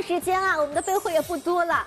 时间啊，我们的备货也不多了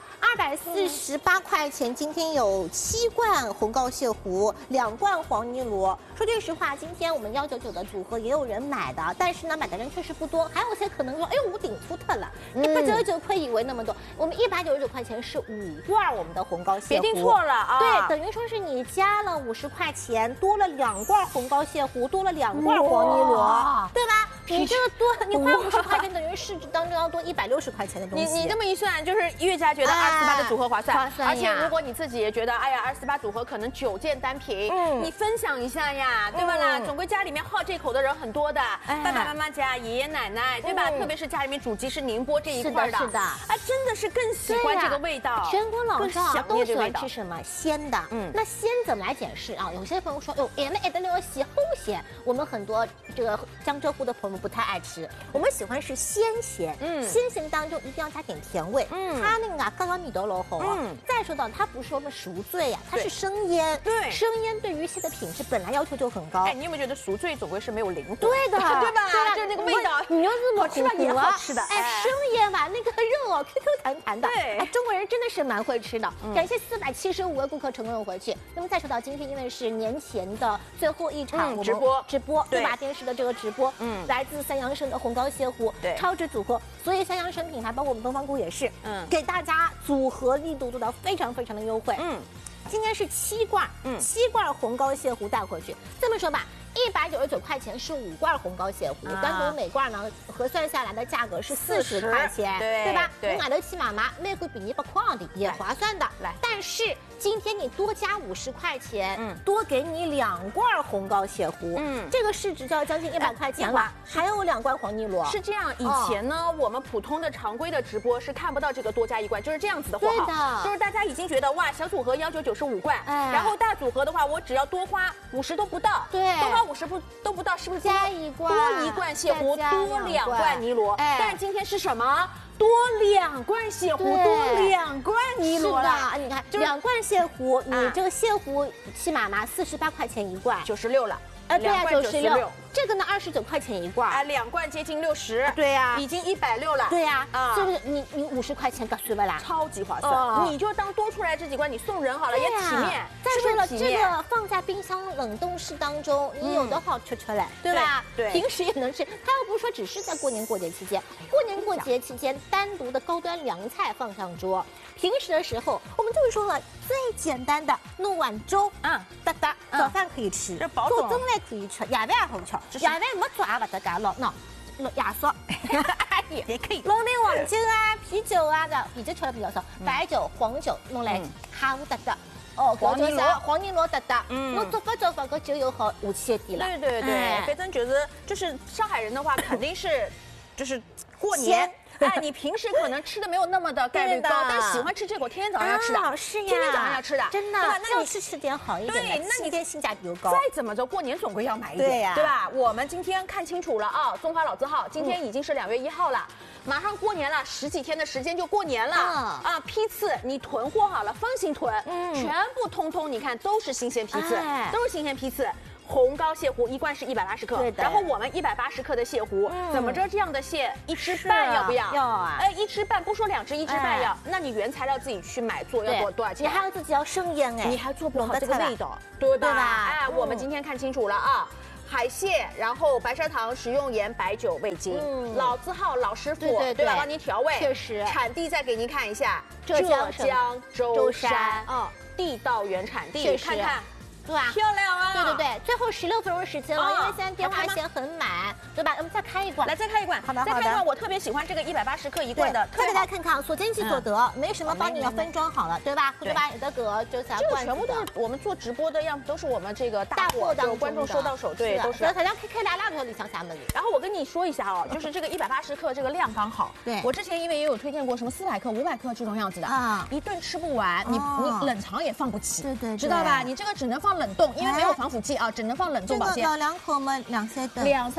，248块钱，今天有7罐红膏蟹糊，2罐黄泥螺。说句实话，今天我们199的组合也有人买的，但是呢，买的人确实不多。还有些可能说，哎呦，我顶出特了，199块以为那么多，我们199块钱是5罐我们的红膏蟹糊， 别订错了啊！ 对，等于说是你加了50块钱，多了2罐红膏蟹糊，多了2罐黄泥螺，对吧？你这个多，你花50块钱，等于市值当中要多160块钱的东西。 你这么一算，就是越加觉得248的组合划算。 划算呀。 而且如果你自己也觉得，哎呀，248组合可能9件单品，你分享一下呀，对吧啦？总归家里面好这口的人很多的，爸爸妈妈家、爷爷奶奶，对吧？特别是家里面主鸡是宁波这一块的， 是的， 啊，真的是更喜欢这个味道。 全国老少都喜欢吃什么鲜的？ 那鲜怎么来解释啊？有些朋友说，哟，俺们爱得了鲜齁咸，我们很多这个江浙沪的朋友们不太爱吃。我们喜欢是鲜咸，鲜咸当中一定要加点甜味，它那个啊刚刚米豆老红啊。再说到它不是我们熟醉呀，它是生腌，对，生腌对于蟹的品质本来要求就很高。 哎，你有没有觉得熟醉总归是没有灵魂？ 对的， 对吧？就是那个味道， 你要这么好吃吧也好吃的， 哎，生腌吧，那个肉哦 Q Q 弹弹的， 对， 哎，中国人真的是蛮会吃的。感谢475位顾客成功回去。那么再说到今天，因为是年前的最后一场直播，对吧？电视的这个直播，来自三阳生的红膏蟹糊，对，超值组合，所以三阳生品牌包括我们东方菇也是，给大家组合力度做到非常非常的优惠，今天是7罐，7罐红膏蟹糊带回去。这么说吧，199块钱是5罐红膏蟹糊，单独每罐呢核算下来的价格是40块钱，对吧？你买得起妈妈，每个比你不框的也划算的。来，但是今天你多加50块钱，多给你2罐红膏蟹糊，这个市值就要将近100块钱了，还有2罐黄泥螺。 是这样，以前呢，我们普通的常规的直播是看不到这个多加1罐，就是这样子的货号，就是大家已经觉得哇，小组合199是5罐，然后大组合的话，我只要多花50都不到，对，多花50都不到，是不是加1罐， 多1罐蟹糊，多2罐泥螺？但是今天是什么？多2罐蟹糊，多2罐泥螺了。 你看，2罐蟹糊，你这个蟹糊起码嘛48块钱1罐 ，96了。 对呀，96。这个呢29块钱1罐， 哎，2罐接近60， 对呀， 已经160了， 对呀，是不是？你50块钱可算不啦？ 超级划算，你就当多出来这几罐你送人好了，也体面。 再说了，这个放在冰箱冷冻室当中，你有的好吃出来，对吧？对，平时也能吃。它又不是说只是在过年过节期间，过年过节期间单独的高端凉菜放上桌，平时的时候我们就是说了最简单的弄碗粥，哒哒，早饭可以吃，做蒸来可以吃，夜饭也好吃。夜饭没做也不得干，弄夜宵也可以， 弄点黄酒啊、啤酒啊的，啤酒吃的比较少，白酒、黄酒弄来哈乌得的。黄泥螺得的，我做法个酒又好下去一点了。 对，反正就是上海人的话，肯定是就是过年。哎，你平时可能吃的没有那么的概率高，但是喜欢吃这个，天天早上要吃的， 是呀， 天天早上要吃的， 真的。那你吃点好一点的，那你点性价比又高。 再怎么着，过年总归要买一点，对吧？我们今天看清楚了啊，中华老字号今天已经是2月1号了，马上过年了，10几天的时间就过年了啊！批次你囤货好了，放心囤，全部通通你看都是新鲜批次，都是新鲜批次。红膏蟹糊1罐是180克，然后我们180克的蟹糊，怎么着这样的蟹1只半要不要？ 要啊！ 哎，1只半不说2只，1只半要，那你原材料自己去买做要多少钱？ 你还要自己要生腌哎， 你还做不好这个味道，对吧？哎，我们今天看清楚了啊。海蟹，然后白砂糖、食用盐、白酒、味精，老字号老师傅，对吧？帮您调味， 确实。 产地再给您看一下，浙江舟山，地道原产地，看看。 对吧？ 漂亮啊！ 对，最后16分钟时间了，因为现在电话线很满，对吧？我们再开一罐， 来再开一罐，好的。再开一罐，我特别喜欢这个180克1罐的， 再给大家看看，所见即所得，没什么帮你要分装好了，对吧？对吧？你的个就啥罐子， 全部都是我们做直播的样子，都是我们这个大货的观众收到手，对，都是。 大家开拉头里想啥么子？ 然后我跟你说一下哦，就是这个180克这个量刚好，对我之前因为也有推荐过什么400克、500克这种样子的啊，一顿吃不完，你冷藏也放不起，对，知道吧？你这个只能放冷冻，因为没有防腐剂啊，只能放冷冻保鲜。 老2口嘛，2、3顿。 2、3顿，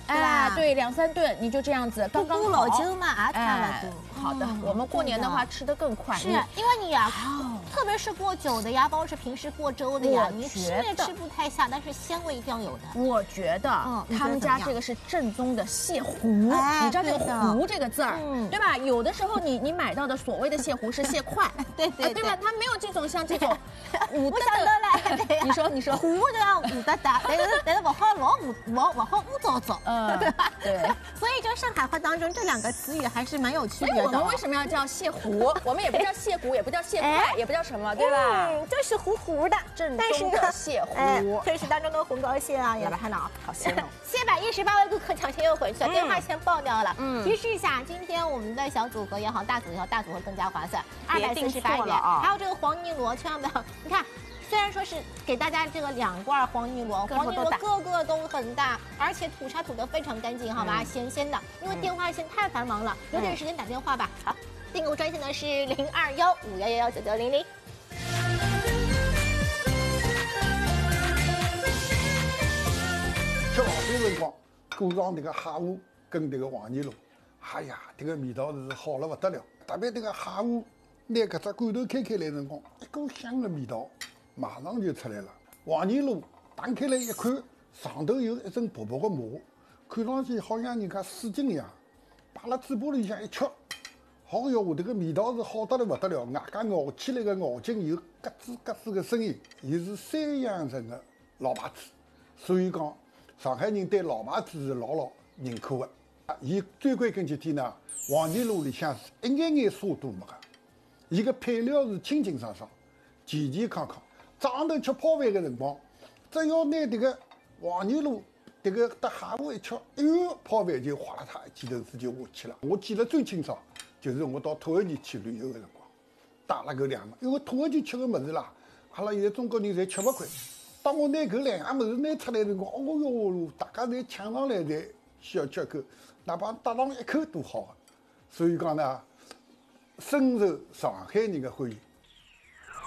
哎，对，2、3顿你就这样子刚刚好。 老酒嘛，也差不多。 好的，我们过年的话吃得更快。 是，因为你呀，特别是过酒的呀，包括是平时过粥的呀，你吃也吃不太下，但是鲜味一定要有的。 我觉得他们家这个是正宗的蟹糊，你知道这个“糊”这个字儿，对吧？有的时候你买到的所谓的蟹糊是蟹块， 对吧？它没有这种像这种糊的嘞。 你说糊就要糊的哒，但是不好不好糊糟糟， 对。 所以这上海话当中这2个词语还是蛮有区别的。 我们为什么要叫蟹糊？我们也不叫蟹骨，也不叫蟹块，也不叫什么，对吧？ 就是糊糊的， 正宗的蟹糊。 这是当中的红膏蟹啊，也来看到啊， 好鲜哦 ！718位顾客抢先又回去了，电话先报掉了。提示一下，今天我们的小组合也好，大组也好，大组合更加划算，248元。还有这个黄泥螺，千万不要，你看。虽然说是给大家这个2罐黄泥螺，黄泥螺个个都很大，而且吐沙吐得非常干净，好吧，鲜鲜的。因为电话线太繁忙了，有点时间打电话吧。好，订购专线呢是021-5111-9900。 吃老饭辰光，裹上这个蟹糊跟这个黄泥螺，哎呀，这个味道是好了不得了。特别这个蟹糊，拿搿只罐头开来辰光，一股香的味道。马上就出来了。黄泥螺打开来一看，上头有一层薄薄的膜，看上去好像人家水晶一样。摆辣嘴巴里向一吃，好哟，这个味道是好得了不得了。外加咬起来的咬劲有咯吱咯吱的声音，伊是3阳城的老牌子，所以讲上海人对老牌子是老认可的。伊最关键几点呢？黄泥螺里向是一眼眼沙都没个，伊个配料是清清爽爽、健健康康。早上头吃泡饭的辰光，只要拿这个黄泥螺、这个搭蟹糊一吃，哎呦，泡饭就哗啦嚓一记头子就下去了。我记得最清爽，就是我到土耳其去旅游的辰光，带了搿2样，因为土耳其吃的物事啦，阿拉现在中国人侪吃不惯。当我拿搿2样物事拿出来的辰光，哦哟，大家侪抢上来，侪需要吃口，哪怕搭上一口都好的。所以讲呢，深受上海人的欢迎。